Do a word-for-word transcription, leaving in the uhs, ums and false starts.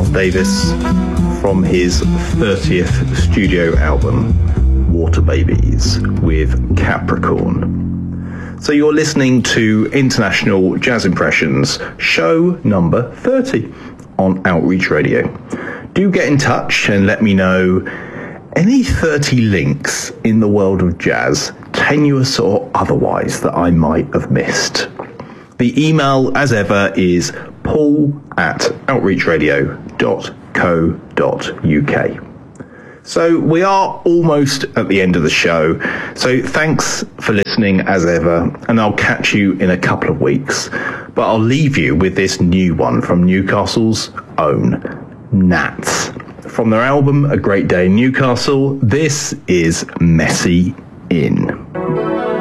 Miles Davis from his thirtieth studio album, Water Babies, with Capricorn. So you're listening to International Jazz Impressions, show number thirty on Outreach Radio. Do get in touch and let me know any thirty links in the world of jazz, tenuous or otherwise, that I might have missed. The email, as ever, is paul at outreachradio dot co dot uk. So we are almost at the end of the show. So thanks for listening as ever, and I'll catch you in a couple of weeks. But I'll leave you with this new one from Newcastle's own Nats. From their album A Great Day in Newcastle, this is Messy In.